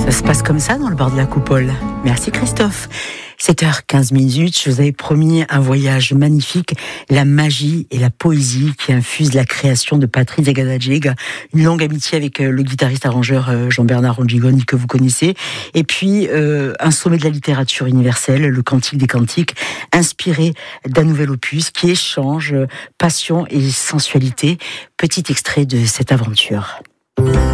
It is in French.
Ça se passe comme ça dans le bar de la Coupole. Merci Christophe. 7h15, je vous avais promis un voyage magnifique, la magie et la poésie qui infuse la création de Patrice Zagadajeg, une longue amitié avec le guitariste-arrangeur Jean-Bernard Ongigoni que vous connaissez, et puis un sommet de la littérature universelle, le Cantique des Cantiques, inspiré d'un nouvel opus qui échange passion et sensualité. Petit extrait de cette aventure.